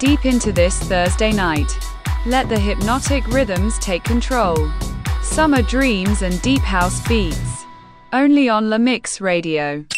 deep into this Thursday night. Let the hypnotic rhythms take control. Summer dreams and deep house beats. Only on La Mix Radio.